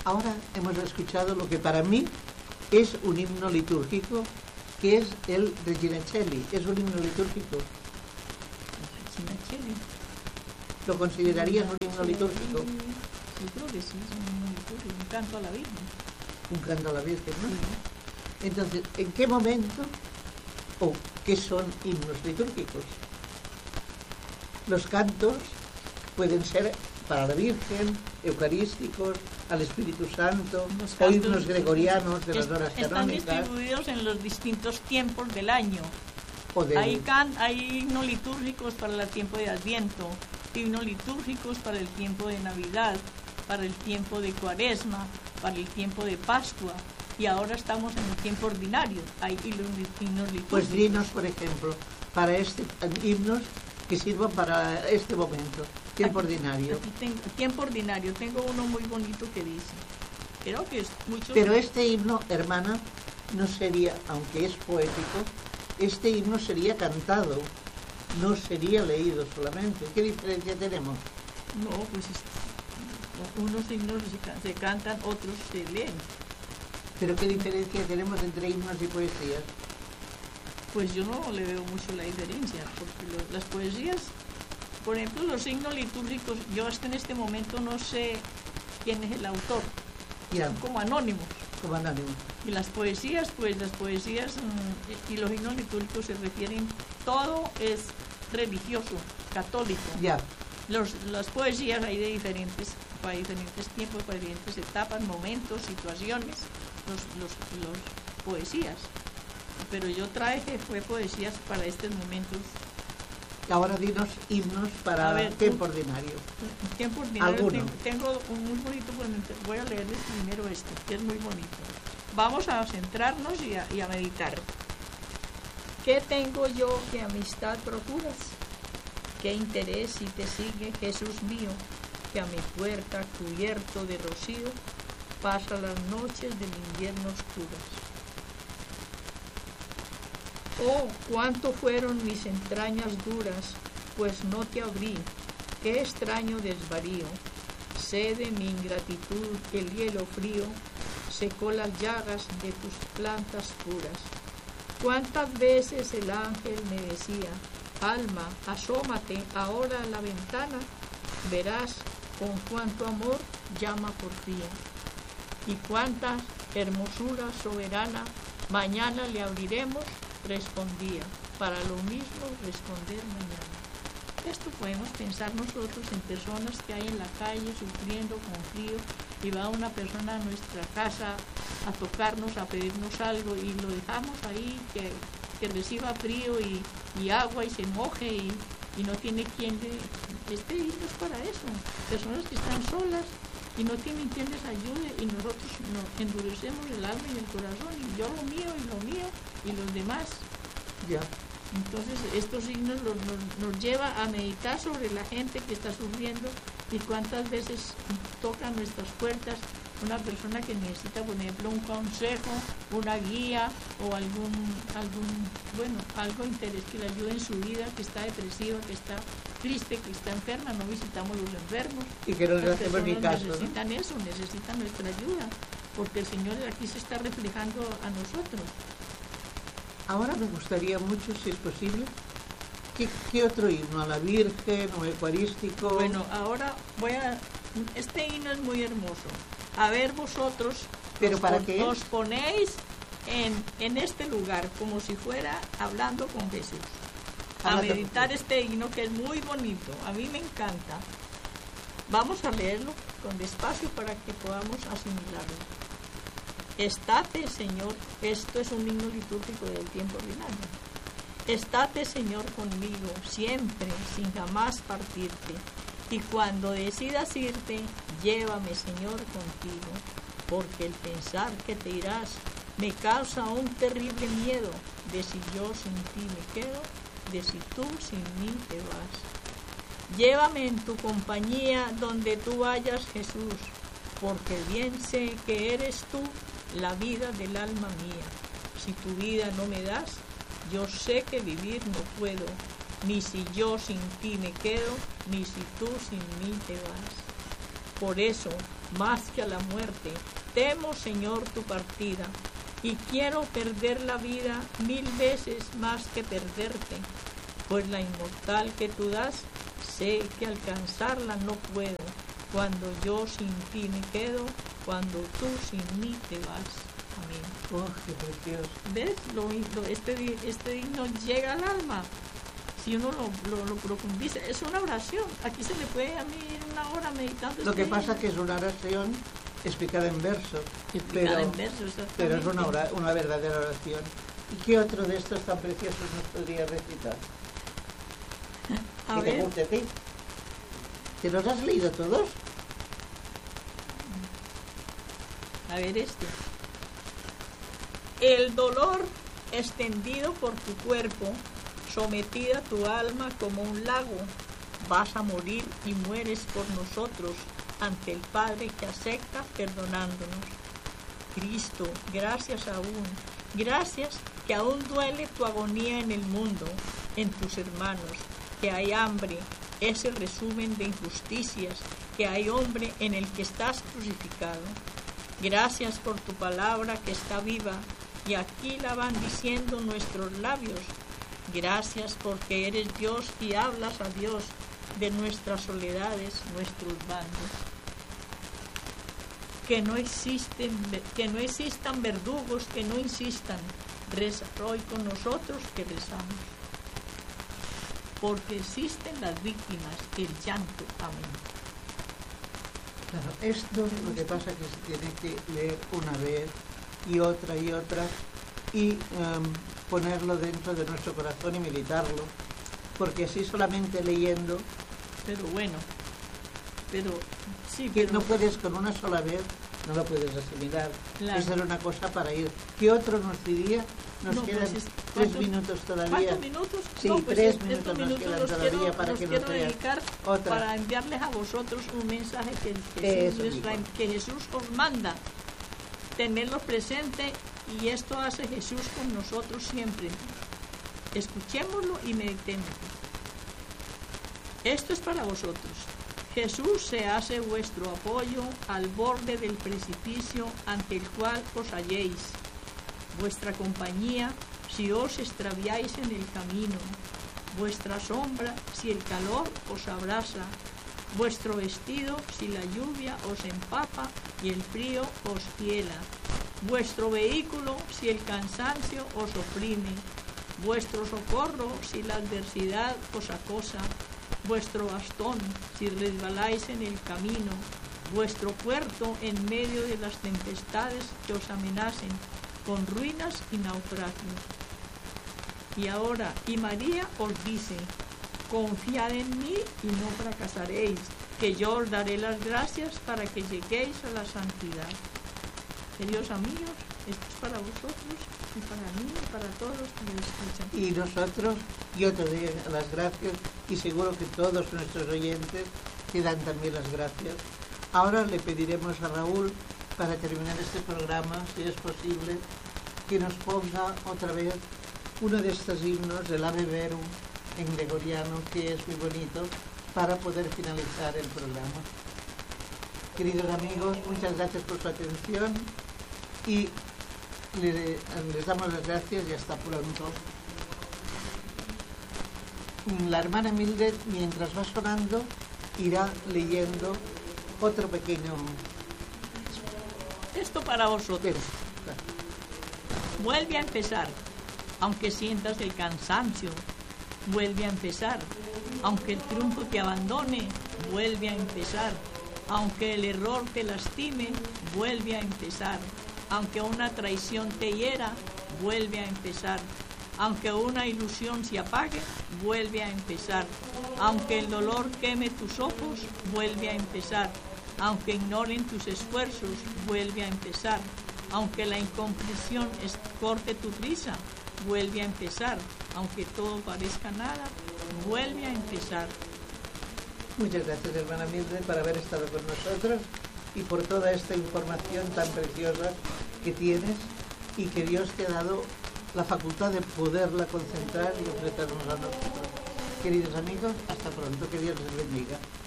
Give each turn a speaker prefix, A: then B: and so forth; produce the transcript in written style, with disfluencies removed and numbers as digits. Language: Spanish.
A: Ahora hemos escuchado lo que para mí es un himno litúrgico, que es el Regina Coeli. ¿Es un himno litúrgico?
B: Regina Coeli.
A: ¿Lo considerarías un himno litúrgico?
B: Yo creo que sí, es un himno litúrgico, un canto a la Virgen.
A: Un canto a la Virgen, ¿no? Entonces, ¿en qué momento o qué son himnos litúrgicos? Los cantos pueden ser para la Virgen, eucarísticos, al Espíritu Santo, o himnos gregorianos de las horas canónicas.
B: Están distribuidos en los distintos tiempos del año. Hay himnos litúrgicos para el tiempo de Adviento, himnos litúrgicos para el tiempo de Navidad, para el tiempo de Cuaresma, para el tiempo de Pascua, y ahora estamos en el tiempo ordinario. Hay himnos litúrgicos.
A: Pues dinos, por ejemplo, para himnos que sirvan para este momento, tiempo ordinario.
B: Aquí tiempo ordinario, tengo uno muy bonito que dice, creo que es mucho...
A: Pero este himno, hermana, no sería, aunque es poético, este himno sería cantado, no sería leído solamente. ¿Qué diferencia tenemos?
B: No, pues unos himnos se cantan, otros se leen.
A: ¿Pero qué diferencia tenemos entre himnos y poesías?
B: Pues yo no le veo mucho la diferencia, porque las poesías, por ejemplo, los himnos litúrgicos, yo hasta en este momento no sé quién es el autor, son como anónimos.
A: Como anónimos.
B: Y las poesías, pues las poesías y los himnos litúrgicos se refieren, todo es religioso, católico.
A: Ya.
B: Las poesías hay de diferentes, para diferentes tiempos, para diferentes etapas, momentos, situaciones, los poesías. Pero yo fue poesías para estos momentos.
A: Ahora dinos himnos para tiempo ordinario.
B: Tiempo ordinario. Tengo un muy bonito, voy a leerles primero este, que es muy bonito. Vamos a centrarnos y a meditar. ¿Qué tengo yo que amistad procuras? ¿Qué interés si te sigue, Jesús mío, que a mi puerta cubierto de rocío pasa las noches del invierno oscuras? Oh, cuánto fueron mis entrañas duras, pues no te abrí, qué extraño desvarío. Sé de mi ingratitud que el hielo frío secó las llagas de tus plantas puras. Cuántas veces el ángel me decía, alma, asómate ahora a la ventana, verás con cuánto amor llama por día. Y cuánta hermosura soberana, mañana le abriremos, respondía, para lo mismo responder mañana. Esto podemos pensar nosotros en personas que hay en la calle sufriendo con frío y va una persona a nuestra casa a tocarnos, a pedirnos algo y lo dejamos ahí, que reciba frío y agua y se moje y no tiene quien este himno es para eso. Personas que están solas y no tienen quien les ayude y nosotros nos endurecemos el alma y el corazón y yo lo mío y los demás.
A: Ya.
B: Entonces estos himnos nos lleva a meditar sobre la gente que está sufriendo y cuántas veces tocan nuestras puertas una persona que necesita, por ejemplo, un consejo, una guía o algo interés que le ayude en su vida, que está depresiva, que está triste, que está enferma. No visitamos los enfermos.
A: Y que no les hacemos ni caso.
B: Necesitan eso, necesitan nuestra ayuda, porque el Señor aquí se está reflejando a nosotros.
A: Ahora me gustaría mucho, si es posible, ¿qué otro himno? ¿A la Virgen o eucarístico?
B: Bueno, ahora este himno es muy hermoso. A ver vosotros,
A: ¿pero para qué?
B: Os ponéis en este lugar, como si fuera hablando con Jesús. A meditar este himno que es muy bonito, a mí me encanta. Vamos a leerlo con despacio para que podamos asimilarlo. Estate, Señor, esto es un himno litúrgico del tiempo ordinario. Estate, Señor, conmigo, siempre, sin jamás partirte. Y cuando decidas irte, llévame, Señor, contigo. Porque el pensar que te irás me causa un terrible miedo de si yo sin ti me quedo, de si tú sin mí te vas. Llévame en tu compañía donde tú vayas, Jesús, porque bien sé que eres tú la vida del alma mía. Si tu vida no me das, yo sé que vivir no puedo, ni si yo sin ti me quedo, ni si tú sin mí te vas. Por eso, más que a la muerte. Temo, Señor, tu partida, y quiero perder la vida 1000 veces más que perderte, pues la inmortal que tú das, sé que alcanzarla no puedo. Cuando yo sin ti me quedo, cuando tú sin mí te vas. Amén.
A: Oh, qué precioso.
B: ¿Ves? Este himno llega al alma. Si uno lo profundiza, es una oración. Aquí se le puede a mí ir una hora meditando.
A: Lo que pasa es que es una oración explicada en versos, pero es una verdadera oración. ¿Y qué otro de estos tan preciosos nos podría recitar?
B: A
A: ¿Qué te guste a ti? ¿Te los has leído todos?
B: A ver este. El dolor extendido por tu cuerpo, sometida tu alma como un lago, vas a morir y mueres por nosotros ante el Padre que acepta perdonándonos. Cristo, gracias que aún duele tu agonía en el mundo, en tus hermanos, que hay hambre, ese resumen de injusticias, que hay hombre en el que estás crucificado. Gracias por tu palabra que está viva y aquí la van diciendo nuestros labios. Gracias porque eres Dios y hablas a Dios de nuestras soledades, nuestros bandos. Que no existan verdugos, que no insistan. Reza hoy con nosotros que rezamos. Porque existen las víctimas, el llanto. Amén.
A: Claro, esto lo que pasa es que se tiene que leer una vez y otra y ponerlo dentro de nuestro corazón y meditarlo, porque así solamente leyendo, no puedes con una sola vez, no lo puedes asimilar. Claro. Esa era una cosa para ir. ¿Qué otro nos diría? Nos quedan 3 minutos todavía.
B: ¿Cuántos minutos?
A: Sí, 3 minutos nos quedan todavía para que nos
B: dedicar para enviarles a vosotros un mensaje que Jesús os manda. Tenerlo presente, y esto hace Jesús con nosotros siempre. Escuchémoslo y meditemos. Esto es para vosotros. Jesús se hace vuestro apoyo al borde del precipicio ante el cual os halléis, vuestra compañía si os extraviáis en el camino, vuestra sombra si el calor os abrasa, vuestro vestido si la lluvia os empapa y el frío os hiela, vuestro vehículo si el cansancio os oprime, vuestro socorro si la adversidad os acosa, vuestro bastón si resbaláis en el camino, vuestro puerto en medio de las tempestades que os amenacen, con ruinas y naufragios. Y ahora, y María os dice: confiad en mí y no fracasaréis, que yo os daré las gracias para que lleguéis a la santidad. Queridos amigos, esto es para vosotros y para mí y para todos los que me escuchan.
A: Y nosotros, yo te doy las gracias y seguro que todos nuestros oyentes te dan también las gracias. Ahora le pediremos a Raúl, para terminar este programa, si es posible, que nos ponga otra vez uno de estos himnos del Ave Verum en gregoriano, que es muy bonito, para poder finalizar el programa. Queridos amigos, muchas gracias por su atención y les damos las gracias y hasta pronto. La hermana Mildred, mientras va sonando, irá leyendo otro pequeño...
B: Esto para vosotros. Vuelve a empezar, aunque sientas el cansancio. Vuelve a empezar, aunque el triunfo te abandone. Vuelve a empezar, aunque el error te lastime. Vuelve a empezar, aunque una traición te hiera. Vuelve a empezar, aunque una ilusión se apague. Vuelve a empezar, aunque el dolor queme tus ojos. Vuelve a empezar, aunque ignoren tus esfuerzos. Vuelve a empezar, aunque la incomprensión corte tu prisa. Vuelve a empezar, aunque todo parezca nada. Vuelve a empezar.
A: Muchas gracias, hermana Mildred, por haber estado con nosotros y por toda esta información tan preciosa que tienes y que Dios te ha dado la facultad de poderla concentrar y ofrecernos a nosotros. Queridos amigos, hasta pronto, que Dios les bendiga.